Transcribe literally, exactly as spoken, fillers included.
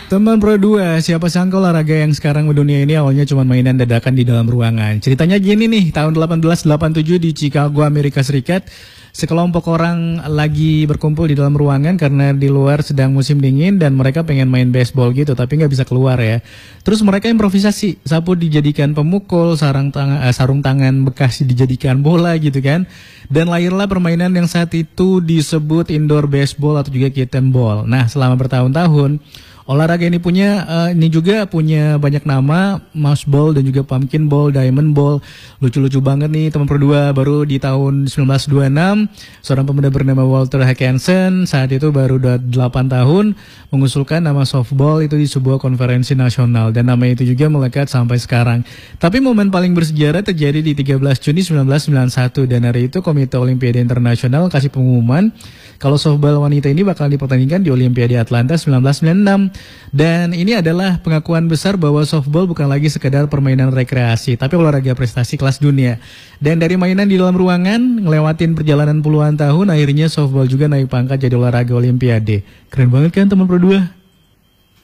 Teman Pro dua, siapa sangka olahraga yang sekarang mendunia ini awalnya cuma mainan dadakan di dalam ruangan. Ceritanya gini nih, tahun delapan belas delapan puluh tujuh di Chicago, Amerika Serikat, sekelompok orang lagi berkumpul di dalam ruangan karena di luar sedang musim dingin dan mereka pengen main baseball gitu, tapi nggak bisa keluar ya. Terus mereka improvisasi, sapu dijadikan pemukul, sarang tangan, eh, sarung tangan bekas dijadikan bola gitu kan. Dan lahirlah permainan yang saat itu disebut indoor baseball atau juga kitten ball. Nah, selama bertahun-tahun olahraga ini punya uh, ini juga punya banyak nama, mouse ball dan juga pumpkin ball, diamond ball. Lucu-lucu banget nih teman berdua. Baru di tahun seribu sembilan ratus dua puluh enam seorang pemuda bernama Walter Hackensen saat itu baru delapan tahun mengusulkan nama softball itu di sebuah konferensi nasional dan nama itu juga melekat sampai sekarang. Tapi momen paling bersejarah terjadi di tiga belas Juni seribu sembilan ratus sembilan puluh satu dan hari itu Komite Olimpiade Internasional kasih pengumuman kalau softball wanita ini bakal dipertandingkan di Olimpiade Atlanta seribu sembilan ratus sembilan puluh enam. Dan ini adalah pengakuan besar bahwa softball bukan lagi sekedar permainan rekreasi, tapi olahraga prestasi kelas dunia. Dan dari mainan di dalam ruangan, ngelewatin perjalanan puluhan tahun, akhirnya softball juga naik pangkat jadi olahraga Olimpiade. Keren banget kan teman berdua?